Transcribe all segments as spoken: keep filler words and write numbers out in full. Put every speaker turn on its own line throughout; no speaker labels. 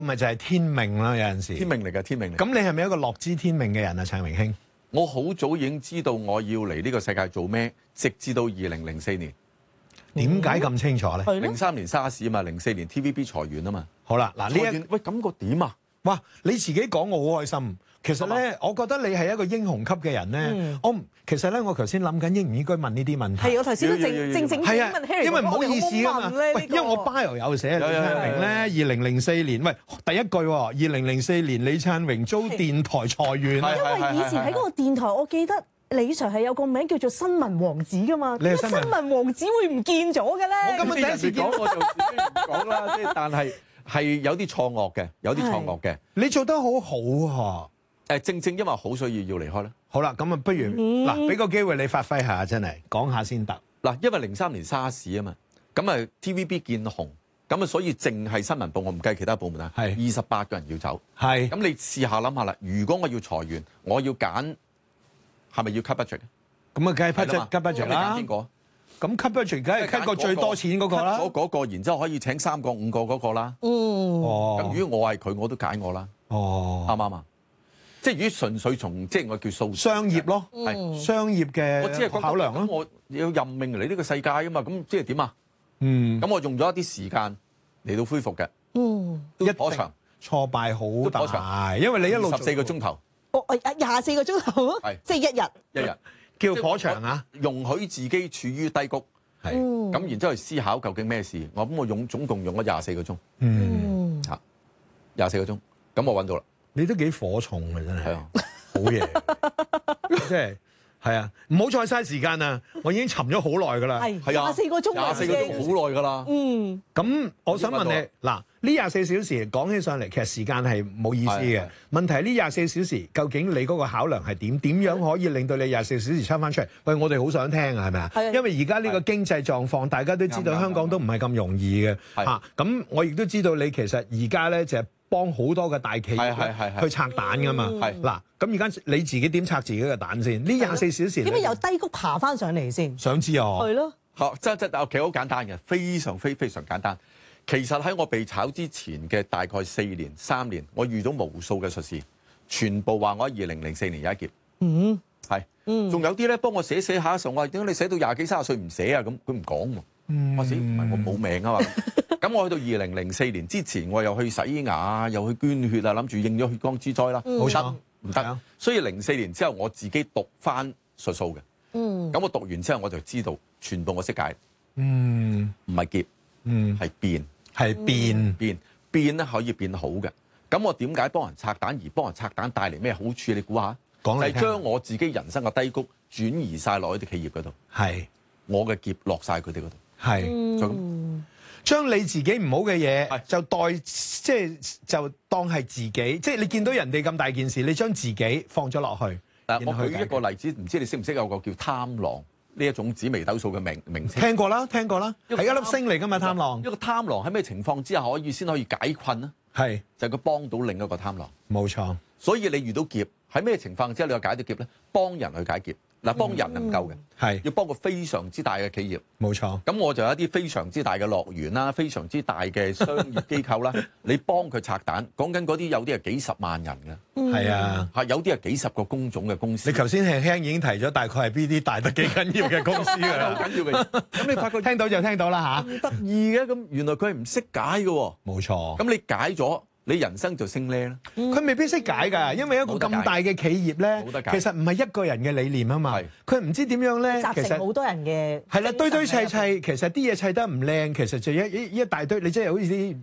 咪就係天命啦，有陣時。
天命嚟㗎，天命嚟。
咁你係咪一個樂知天命嘅人啊，燦榮兄？
我好早已經知道我要嚟呢個世界做咩，直至到二零零四年。
點解咁清楚咧？
零三年沙士啊嘛，零四年 T V B 裁員啊嘛。
好啦，嗱呢一
喂感覺點啊？
哇！你自己講我好開心。其實咧，我覺得你係一個英雄級嘅人咧。
嗯、
我其實咧，我頭先諗緊應唔應該問呢啲問題。
係我頭先都正正正
係啊
問 Harry，
因為唔好意思啊嘛。
喂、
這個，因為我 bio 有寫李燦榮咧，二零零四年，喂第一句喎，二零零四年李燦榮遭電台裁員。
因為以前喺嗰個電台，我記得李 Sir 係有個名叫做新聞王子噶嘛。點解新聞王子會唔見咗嘅咧？
我根本第一次
講我就自己唔講啦，即係但係係有啲錯愕嘅，有啲錯愕嘅。
你做得好好啊！
誒正正因為好，所以要離開咧。
好啦，咁啊，不如嗱，俾個機會你發揮下，真係講下先得。
嗱，因為零三年沙士啊嘛，咁啊 T V B 見紅，咁啊所以淨係新聞部，我唔計其他部門啊，係二十八個人要走。係。咁你試下諗下啦，如果我要裁員，我要揀係咪要 cut budget？咁啊，梗係 cut cut budget 啦。邊個？咁 cut budget 梗係 cut 個最多錢嗰個啦。咗嗰個，然之後可以請三個、五個嗰個啦。嗯。哦。咁如果我係佢，我都揀我啦。哦。啱唔啱啊？即係如果純粹從即係我叫數
商業咯，係、嗯、商業嘅我只係考量咯。
我要任命嚟呢個世界啊嘛，咁即係點啊？嗯，咁我用咗一啲時間嚟到恢復嘅。嗯，一火場
挫敗好大，因為你一路
十四個鐘頭。
哦，廿四個鐘頭，係即係一日。
一日
叫火場啊！
容許自己處於低谷，係咁、嗯，然之後去思考究竟咩事。我咁我用總共用咗廿四個鐘。嗯，嚇廿四個鐘，咁我揾到啦。
你都幾火重嘅真係，好嘢，即係係啊！唔好再嘥時間啊！我已經沉咗好耐㗎啦，係啊，
廿四個鐘，
廿四個鐘好耐㗎啦。嗯，
咁我想問你嗱，呢廿四小時講起上嚟，其實時間係冇意思嘅。問題係呢廿四小時，究竟你嗰個考量係點？點樣可以令到你廿四小時抽翻出嚟？喂，我哋好想聽啊，係咪啊？因為而家呢個經濟狀況，大家都知道香港都唔係咁容易嘅嚇。咁我亦都知道你其實而家咧就係幫好多嘅大企業去拆彈噶嘛，係嗱，咁而家你自己點拆自己嘅彈先？呢廿四小時
點解由低谷爬翻上嚟先？
想知啊？
係咯，
嚇，真真，其實好簡單嘅，非常非非常簡單。其實喺我被炒之前嘅大概四年、三年，我遇到無數嘅術士，全部話我喺二零零四年有一劫。嗯，係，嗯，仲有啲咧幫我寫寫下嘅時候，我話點解你寫到廿幾、三十歲唔寫啊？咁佢唔講喎。嗯、我死唔係我冇命啊嘛。咁我去到二零零四年之前，我又去洗牙，又去捐血啊，諗住應咗血光之災啦。冇錯，唔得。所以零四年之後，我自己讀翻術數嘅。嗯。咁我讀完之後，我就知道全部我識解。嗯。唔係劫。嗯。係變。係變。變變咧可以變好嘅。咁我點解幫人拆彈而幫人拆彈帶嚟咩好處？你估下？講嚟聽。就係將我自己人生嘅低谷轉移晒落去啲企業嗰度。係。我嘅劫落晒佢哋嗰度。係。就咁。將你自己唔好嘅嘢就代即係就當係自己，即係你見到人哋咁大件事，你將自己放咗落去。嗱，我舉一個例子，唔知你識唔識有個叫貪狼呢一種紫微斗數嘅名名稱？聽過啦，聽過啦，係一粒星嚟㗎嘛，貪狼。一個貪狼喺咩情況之下可以先可以解困呢？係就係佢幫到另一個貪狼。冇錯。所以你遇到劫喺咩情況之下你又解到劫咧？幫人去解劫。嗱，幫人係唔夠嘅，係、嗯、要幫個非常之大嘅企業。冇錯。咁我就有一啲非常之大嘅樂園啦，非常之大嘅商業機構啦。你幫佢拆彈，講緊嗰啲有啲係幾十萬人嘅。係、嗯、啊，係有啲係幾十個工種嘅公司。你頭先輕輕已經提咗，大概係邊啲大得幾緊要嘅公司㗎啦。好緊要嘅。咁你發覺聽到就聽到啦嚇。得意嘅，咁原來佢係唔識解嘅喎。冇錯。咁你解咗。你人生就升呢？佢未必識解㗎，因為一個咁大嘅企業咧，其實唔係一個人嘅理念啊嘛。佢唔知點樣咧，其實好多人嘅係啦，堆堆砌砌，其實啲嘢砌得唔靚，其實就一一一大堆。你即係好似啲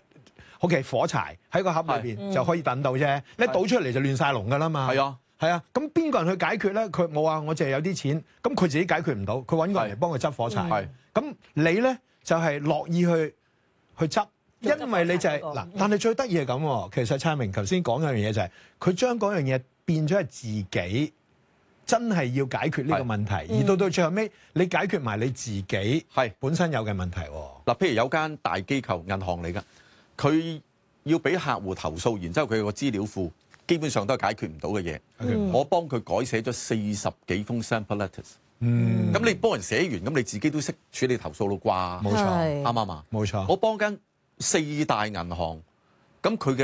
OK 火柴喺個盒裏邊就可以等到啫，你倒出嚟就亂晒龍㗎啦嘛。係啊，係啊。咁邊個人去解決咧？佢冇話我淨係有啲錢，咁佢自己解決唔到，佢揾個人嚟幫佢執火柴。係咁，你咧就係樂意去去執。因為你就係、是、嗱，但係最得意係咁，其實燦榮頭先講嗰樣嘢就係、是，佢將嗰樣嘢變咗係自己真係要解決呢個問題，而到到最後尾，你解決埋你自己係本身有嘅問題。嗱，譬如有間大機構銀行嚟㗎，佢要俾客戶投訴，然之後佢有個資料庫，基本上都係解決唔到嘅嘢。嗯、我幫佢改寫咗四十幾封 sample letters。嗯，咁你幫人寫完，咁你自己都識處理投訴咯啩？冇錯，啱唔啱啊？冇錯，我幫間四大銀行， 咁佢嘅